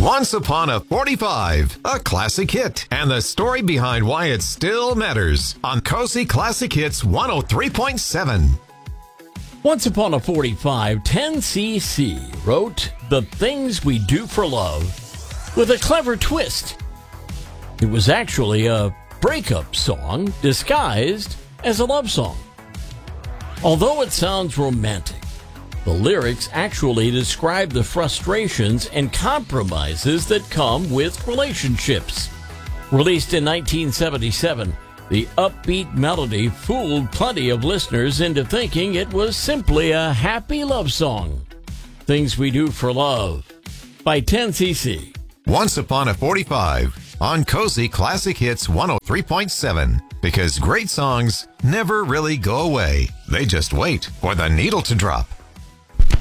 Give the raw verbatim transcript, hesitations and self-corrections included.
Once Upon a forty-five, a classic hit, and the story behind why it still matters on Cozy Classic Hits one oh three point seven. Once Upon a forty-five, ten C C wrote The Things We Do for Love with a clever twist. It was actually a breakup song disguised as a love song. Although it sounds romantic, the lyrics actually describe the frustrations and compromises that come with relationships. Released in nineteen seventy-seven, the upbeat melody fooled plenty of listeners into thinking it was simply a happy love song. Things We Do for Love by ten C C. Once Upon a forty-five on Cozy Classic Hits one oh three point seven. Because great songs never really go away. They just wait for the needle to drop.